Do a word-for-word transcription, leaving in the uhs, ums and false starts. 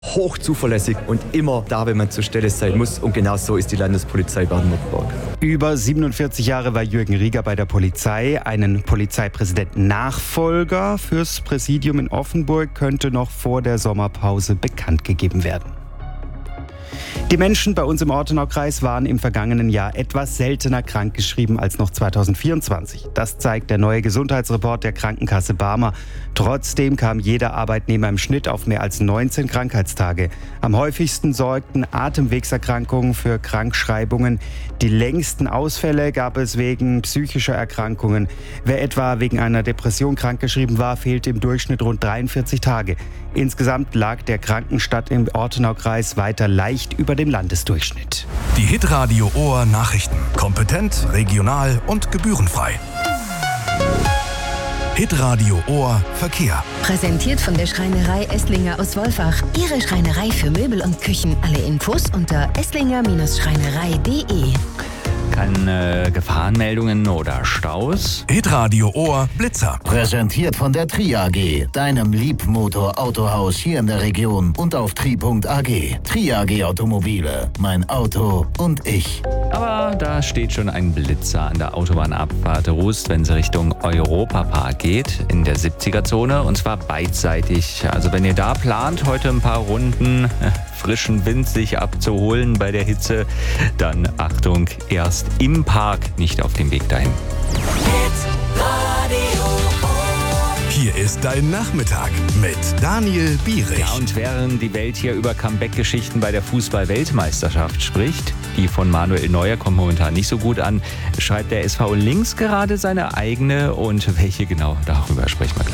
Hochzuverlässig und immer da, wenn man zur Stelle sein muss. Und genau so ist die Landespolizei Baden-Württemberg. Über siebenundvierzig Jahre war Jürgen Rieger bei der Polizei. Einen Polizeipräsidenten-Nachfolger fürs Präsidium in Offenburg könnte noch vor der Sommerpause bekannt gegeben werden. Die Menschen bei uns im Ortenaukreis waren im vergangenen Jahr etwas seltener krankgeschrieben als noch zweitausendvierundzwanzig. Das zeigt der neue Gesundheitsreport der Krankenkasse Barmer. Trotzdem kam jeder Arbeitnehmer im Schnitt auf mehr als neunzehn Krankheitstage. Am häufigsten sorgten Atemwegserkrankungen für Krankschreibungen. Die längsten Ausfälle gab es wegen psychischer Erkrankungen. Wer etwa wegen einer Depression krankgeschrieben war, fehlte im Durchschnitt rund dreiundvierzig Tage. Insgesamt lag der Krankenstand im Ortenaukreis weiter leicht über dem Landesdurchschnitt. Die Hitradio Ohr Nachrichten. Kompetent, regional und gebührenfrei. Hitradio Ohr Verkehr. Präsentiert von der Schreinerei Esslinger aus Wolfach. Ihre Schreinerei für Möbel und Küchen. Alle Infos unter esslinger Schreinerei punkt de. Keine Gefahrenmeldungen oder Staus. Hitradio Ohr Blitzer. Präsentiert von der Tri A G, deinem Liebmotor-Autohaus hier in der Region und auf tri punkt a g. Tri A G Automobile, mein Auto und ich. Aber da steht schon ein Blitzer an der Autobahnabfahrt Rust, wenn sie Richtung Europapark geht, in der siebziger-Zone, und zwar beidseitig. Also wenn ihr da plant, heute ein paar Runden frischen Wind sich abzuholen bei der Hitze, dann Achtung, erst im Park, nicht auf dem Weg dahin. Hier ist dein Nachmittag mit Daniel Bierich. Ja, und während die Welt hier über Comeback-Geschichten bei der Fußball-Weltmeisterschaft spricht, die von Manuel Neuer kommt momentan nicht so gut an, schreibt der S V Links gerade seine eigene, und welche genau, darüber sprechen wir gleich.